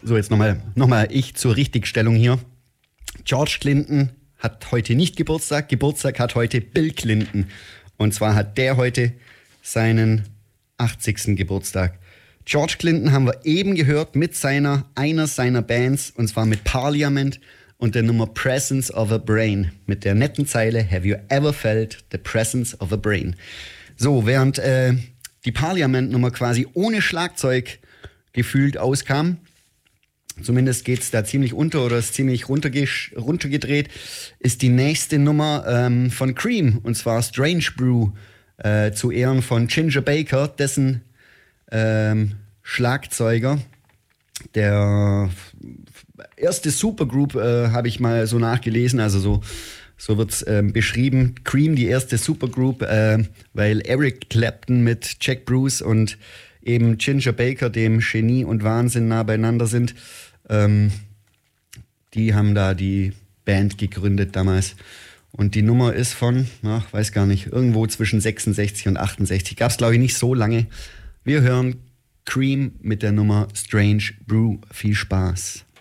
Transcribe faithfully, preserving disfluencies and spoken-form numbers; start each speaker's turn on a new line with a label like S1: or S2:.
S1: So, jetzt nochmal noch mal ich zur Richtigstellung hier. George Clinton hat heute nicht Geburtstag. Geburtstag hat heute Bill Clinton. Und zwar hat der heute seinen achtzigsten Geburtstag. George Clinton haben wir eben gehört mit seiner, einer seiner Bands, und zwar mit Parliament und der Nummer Presence of a Brain. Mit der netten Zeile Have you ever felt the presence of a brain? So, während äh, die Parliament-Nummer quasi ohne Schlagzeug gefühlt auskam, zumindest geht es da ziemlich unter oder ist ziemlich runterge- runtergedreht, ist die nächste Nummer ähm, von Cream, und zwar Strange Brew, äh, zu Ehren von Ginger Baker, dessen ähm, Schlagzeuger. Der erste Supergroup äh, habe ich mal so nachgelesen, also so, so wird es ähm, beschrieben. Cream, die erste Supergroup, äh, weil Eric Clapton mit Jack Bruce und eben Ginger Baker, dem Genie und Wahnsinn, nah beieinander sind. Ähm, die haben da die Band gegründet damals. Und die Nummer ist von, ach, weiß gar nicht, irgendwo zwischen sechsundsechzig und achtundsechzig. Gab es, glaube ich, nicht so lange. Wir hören Cream mit der Nummer Strange Brew. Viel Spaß.